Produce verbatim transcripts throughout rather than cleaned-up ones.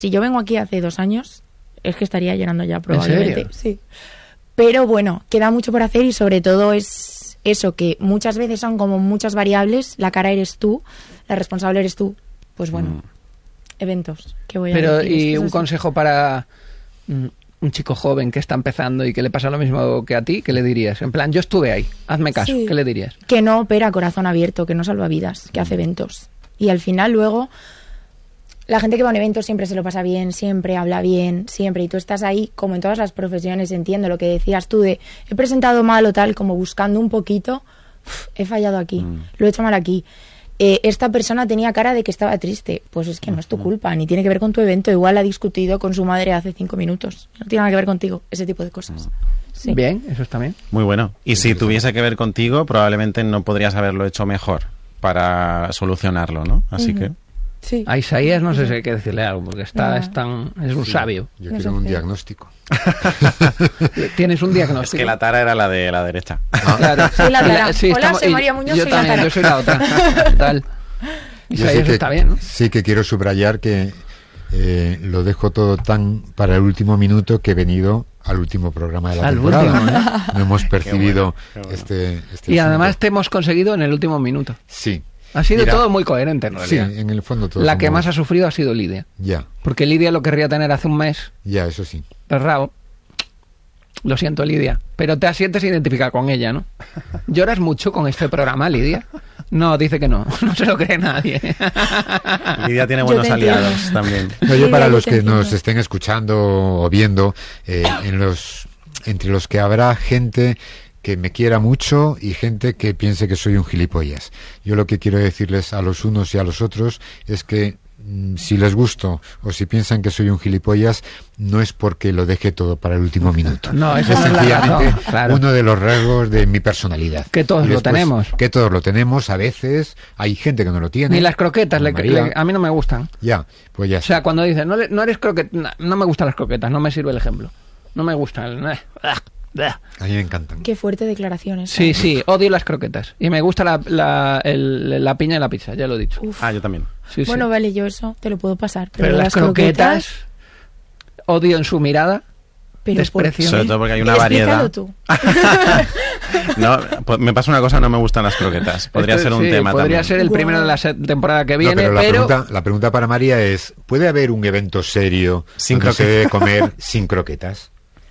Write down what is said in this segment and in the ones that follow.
Si yo vengo aquí hace dos años, es que estaría llorando ya probablemente. ¿En serio? Sí. Pero bueno, queda mucho por hacer y sobre todo es eso, que muchas veces son como muchas variables, la cara eres tú, la responsable eres tú. Pues bueno, mm. eventos. ¿Qué voy a Pero decir? y un así. consejo para mm, un chico joven que está empezando y que le pasa lo mismo que a ti, ¿qué le dirías? En plan, yo estuve ahí, hazme caso, sí. ¿Qué le dirías? Que no opera corazón abierto, que no salva vidas, que mm. hace eventos. Y al final luego... La gente que va a un evento siempre se lo pasa bien, siempre habla bien, siempre. Y tú estás ahí, como en todas las profesiones, entiendo lo que decías tú de he presentado mal o tal, como buscando un poquito, uf, he fallado aquí, mm. lo he hecho mal aquí. Eh, esta persona tenía cara de que estaba triste. Pues es que no es tu culpa, ni tiene que ver con tu evento. Igual ha discutido con su madre hace cinco minutos. No tiene nada que ver contigo, ese tipo de cosas. Sí. Bien, eso está bien. Muy bueno. Y si tuviese que ver contigo, probablemente no podrías haberlo hecho mejor para solucionarlo, ¿no? Así uh-huh. que... Sí. A Isaías no sé si hay que decirle algo, porque está, no. es, tan, es un sí, sabio. Yo quiero un diagnóstico. Tienes un diagnóstico. Es que la tara era la de la derecha. Ah. Claro. Soy la tara. Sí, Hola, estamos, soy María Muñoz, yo soy también, la tara. yo soy la otra. Tal. Isaías sí que, está bien, ¿no? Sí que quiero subrayar que eh, lo dejo todo tan para el último minuto que he venido al último programa de la al temporada. Último, ¿eh? No hemos percibido qué bueno, qué bueno. este, este y asunto. además te hemos conseguido en el último minuto. Sí. Ha sido Mira, todo muy coherente, en realidad. Sí, en el fondo todo. La que somos... más ha sufrido ha sido Lidia. Ya. Porque Lidia lo querría tener hace un mes. Ya, eso sí. Cerrado. Lo siento, Lidia. Pero te sientes identificada con ella, ¿no? ¿Lloras mucho con este programa, Lidia? No, dice que no. No se lo cree nadie. Lidia tiene buenos aliados también. Oye, para los que nos estén escuchando o viendo, eh, en los entre los que habrá gente que me quiera mucho y gente que piense que soy un gilipollas. Yo lo que quiero decirles a los unos y a los otros es que mmm, si les gusto o si piensan que soy un gilipollas, no es porque lo deje todo para el último minuto. No, eso es es sencillamente razón, claro. uno de los rasgos de mi personalidad. Que todos después, lo tenemos. Que todos lo tenemos, a veces hay gente que no lo tiene. Ni las croquetas, le, le, a mí no me gustan. Ya, pues ya. O sea, cuando dicen, no, no eres croqueta, no, no me gustan las croquetas, no me sirve el ejemplo. No me gustan. A mí me encantan. Qué fuerte declaraciones. Sí, sí, odio las croquetas. Y me gusta la, la, el, la piña y la pizza, ya lo he dicho. Uf. Ah, yo también. Sí, bueno, sí. vale, yo eso te lo puedo pasar. Pero, pero las, las croquetas, croquetas, odio en su mirada. Pero desprecio. Sobre todo porque hay una variedad. Tú. No, pues me pasa una cosa, no me gustan las croquetas. Podría Esto, ser un sí, tema podría también. ser el primero de la temporada que viene, no, pero, la, pero... Pregunta, la pregunta para María es, ¿puede haber un evento serio sin donde se debe comer sin croquetas?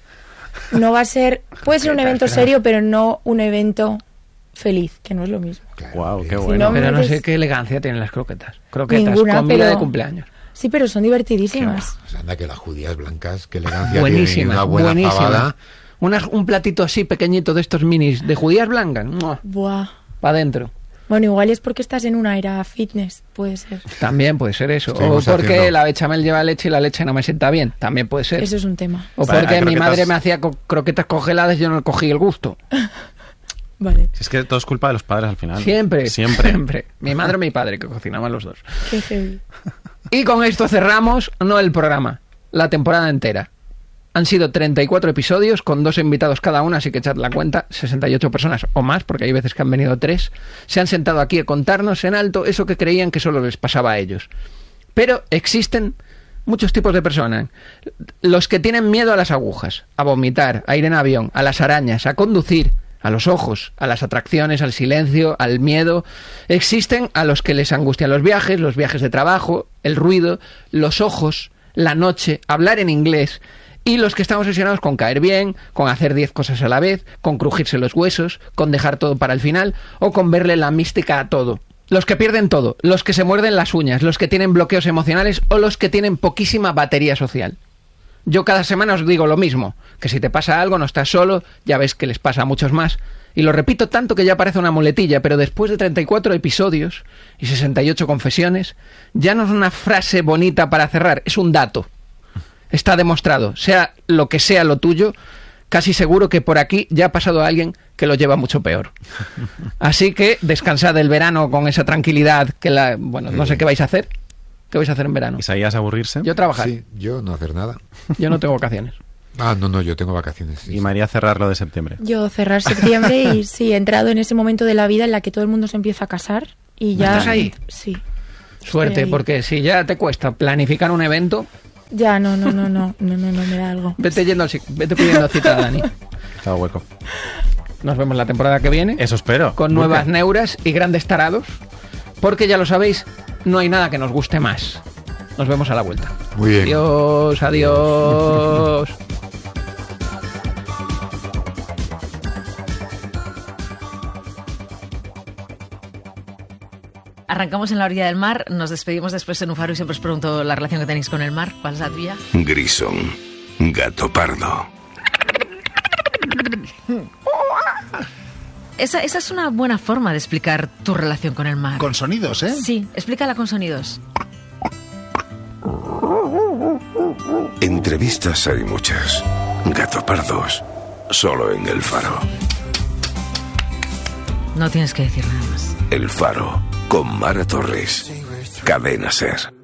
No va a ser... Puede ser un evento serio, pero no un evento feliz, que no es lo mismo. Claro, wow, qué si bueno. no pero no metes... sé qué elegancia tienen las croquetas. Croquetas, Ninguna, comida pero... de cumpleaños. Sí, pero son divertidísimas. Pues anda que las judías blancas, qué elegancia buenísimas, tienen, una buena buenísimas. fabada. Unas, un platito así pequeñito de estos minis de judías blancas. Buah. Para adentro. Bueno, igual es porque estás en una era fitness, puede ser. También puede ser eso. Estuvimos o porque haciendo... la bechamel lleva leche y la leche no me sienta bien. También puede ser. Eso es un tema. O vale, porque mi croquetas... madre me hacía co croquetas congeladas y yo no cogí el gusto. Vale. Si es que todo es culpa de los padres al final. Siempre. Siempre. Siempre. Mi madre y mi padre, que cocinaban los dos. Qué heavy. Y con esto cerramos, no el programa, la temporada entera. Han sido treinta y cuatro episodios con dos invitados cada uno, así que echad la cuenta, sesenta y ocho personas o más, porque hay veces que han venido tres, se han sentado aquí a contarnos en alto eso que creían que solo les pasaba a ellos. Pero existen muchos tipos de personas. Los que tienen miedo a las agujas, a vomitar, a ir en avión, a las arañas, a conducir, a los ojos, a las atracciones, al silencio, al miedo. Existen a los que les angustian los viajes, los viajes de trabajo, el ruido, los ojos, la noche, hablar en inglés. Y los que están obsesionados con caer bien, con hacer diez cosas a la vez, con crujirse los huesos, con dejar todo para el final o con verle la mística a todo. Los que pierden todo, los que se muerden las uñas, los que tienen bloqueos emocionales o los que tienen poquísima batería social. Yo cada semana os digo lo mismo, que si te pasa algo no estás solo, ya ves que les pasa a muchos más. Y lo repito tanto que ya parece una muletilla, pero después de treinta y cuatro episodios y sesenta y ocho confesiones, ya no es una frase bonita para cerrar, es un dato. Está demostrado, sea lo que sea lo tuyo, casi seguro que por aquí ya ha pasado alguien que lo lleva mucho peor. Así que descansad el verano con esa tranquilidad que la... Bueno, no sé qué vais a hacer. ¿Qué vais a hacer en verano? ¿Isaías aburrirse? Yo trabajar. Sí, yo no hacer nada. Yo no tengo vacaciones. Ah, no, no, yo tengo vacaciones. Sí, y María cerrar lo de septiembre. Yo cerrar septiembre y sí, he entrado en ese momento de la vida en la que todo el mundo se empieza a casar y ya... ¿Estás ahí? Sí. Suerte, porque si ya te cuesta planificar un evento... Ya, no, no, no, no, no, no, no me da algo. Vete yendo al, vete pidiendo cita, Dani. Está hueco. Nos vemos la temporada que viene. Eso espero. Con nuevas neuras y grandes tarados. Porque ya lo sabéis, no hay nada que nos guste más. Nos vemos a la vuelta. Muy bien. Adiós, adiós. Arrancamos en la orilla del mar, nos despedimos después en un faro y siempre os pregunto la relación que tenéis con el mar. ¿Cuál es la tuya? Grison, gato pardo. Esa, esa es una buena forma de explicar tu relación con el mar. Con sonidos, ¿eh? Sí, explícala con sonidos. Entrevistas hay muchas. Gato pardos, solo en El Faro. No tienes que decir nada más. El Faro, con Mara Torres. Cadena Ser.